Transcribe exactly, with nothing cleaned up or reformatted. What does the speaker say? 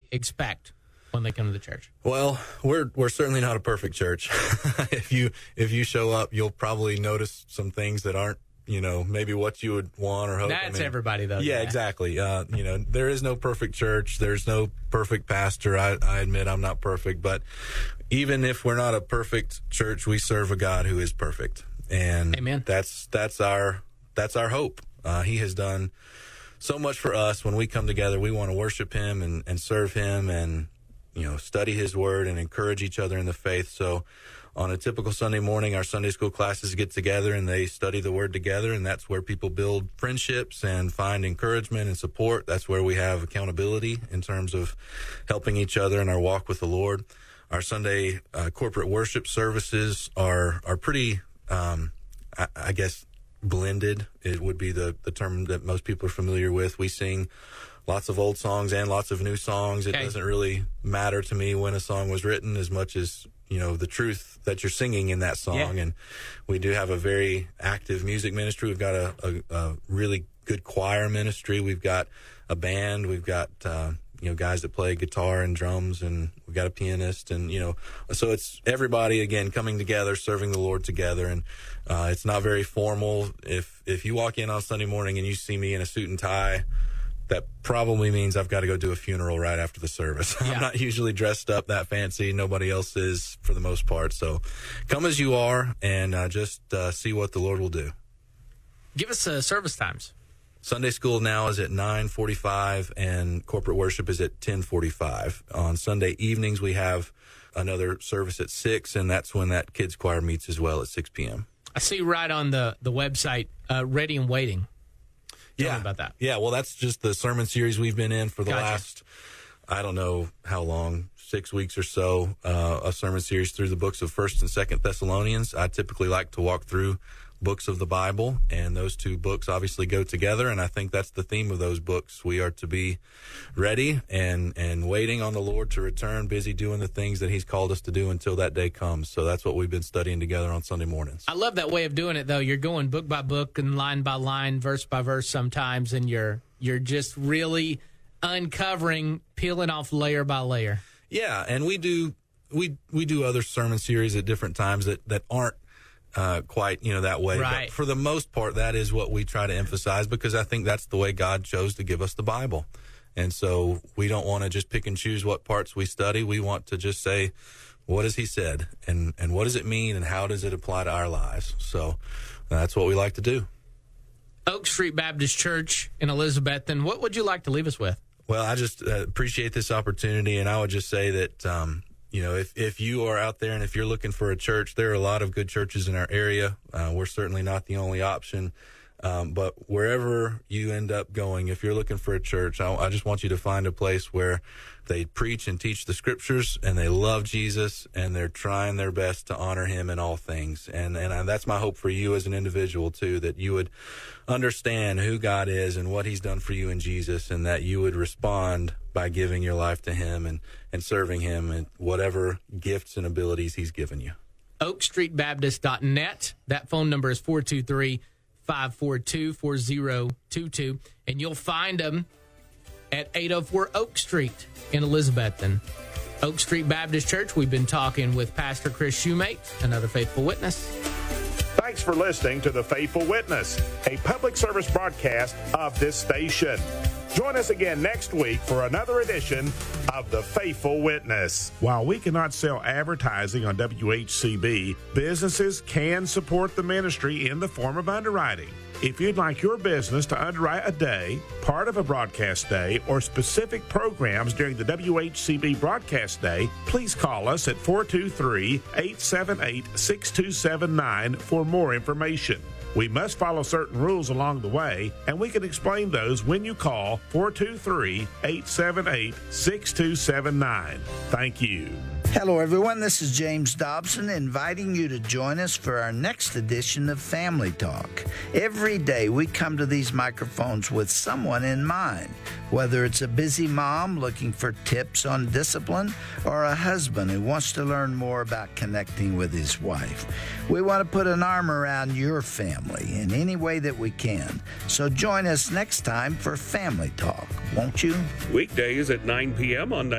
expect when they come to the church? Well, we're we're certainly not a perfect church. if you if you show up, you'll probably notice some things that aren't, you know, maybe what you would want or hope. That's I mean, everybody, though. Yeah, yeah. exactly. Uh, you know, there is no perfect church. There's no perfect pastor. I, I admit I'm not perfect, but even if we're not a perfect church, we serve a God who is perfect, and Amen. That's that's our that's our hope. Uh, he has done so much for us. When we come together, we want to worship Him and, and serve Him, and you know, study His Word and encourage each other in the faith. So on a typical Sunday morning, our Sunday school classes get together and they study the Word together, and that's where people build friendships and find encouragement and support. That's where we have accountability in terms of helping each other in our walk with the Lord. Our Sunday uh, corporate worship services are are pretty, um, I, I guess, blended. It would be the, the term that most people are familiar with. We sing lots of old songs and lots of new songs. It okay. doesn't really matter to me when a song was written as much as, you know, the truth that you're singing in that song. Yeah. And we do have a very active music ministry. We've got a, a, a really good choir ministry. We've got a band. We've got, uh, you know, guys that play guitar and drums, and we've got a pianist, and, you know, so it's everybody, again, coming together, serving the Lord together. And uh, it's not very formal. If, if you walk in on Sunday morning and you see me in a suit and tie, that probably means I've got to go do a funeral right after the service. Yeah. I'm not usually dressed up that fancy. Nobody else is, for the most part. So come as you are, and uh, just uh, see what the Lord will do. Give us uh, service times. Sunday school now is at nine forty-five, and corporate worship is at ten forty-five. On Sunday evenings, we have another service at six, and that's when that kids choir meets as well at six p.m. I see right on the, the website, uh, Ready and Waiting. Tell yeah. me about that. Yeah, well, that's just the sermon series we've been in for the Gotcha. last, I don't know how long, six weeks or so, uh, a sermon series through the books of First and Second Thessalonians. I typically like to walk through books of the Bible, and those two books obviously go together, and I think that's the theme of those books. We are to be ready and and waiting on the Lord to return, busy doing the things that He's called us to do until that day comes. So that's what we've been studying together on Sunday mornings. I love that way of doing it, though. You're going book by book and line by line, verse by verse sometimes, and you're you're just really uncovering, peeling off layer by layer. Yeah, and we do we we do other sermon series at different times that, that aren't Uh, quite, you know, that way. Right. But for the most part, that is what we try to emphasize, because I think that's the way God chose to give us the Bible. And so we don't want to just pick and choose what parts we study. We want to just say, what has He said? And, and what does it mean? And how does it apply to our lives? So that's what we like to do. Oak Street Baptist Church in Elizabethton. What would you like to leave us with? Well, I just uh, appreciate this opportunity. And I would just say that, um, you know, if, if you are out there and if you're looking for a church, there are a lot of good churches in our area. Uh, we're certainly not the only option. Um, but wherever you end up going, if you're looking for a church, I, I just want you to find a place where they preach and teach the scriptures, and they love Jesus, and they're trying their best to honor Him in all things. And, and I, that's my hope for you as an individual, too, that you would understand who God is and what He's done for you in Jesus, and that you would respond by giving your life to Him and, and serving Him and whatever gifts and abilities He's given you. oak street baptist dot net. That phone number is four two three, five four two, four zero two two, and you'll find them at eight oh four Oak Street in Elizabethton. Oak Street Baptist Church. We've been talking with Pastor Chris Shoemate, another faithful witness. Thanks for listening to The Faithful Witness, a public service broadcast of this station. Join us again next week for another edition of The Faithful Witness. While we cannot sell advertising on W H C B, businesses can support the ministry in the form of underwriting. If you'd like your business to underwrite a day, part of a broadcast day, or specific programs during the W H C B broadcast day, please call us at four two three, eight seven eight, six two seven nine for more information. We must follow certain rules along the way, and we can explain those when you call four two three, eight seven eight, six two seven nine. Thank you. Hello, everyone. This is James Dobson inviting you to join us for our next edition of Family Talk. Every day we come to these microphones with someone in mind, whether it's a busy mom looking for tips on discipline or a husband who wants to learn more about connecting with his wife. We want to put an arm around your family in any way that we can. So join us next time for Family Talk, won't you? Weekdays at nine p.m. on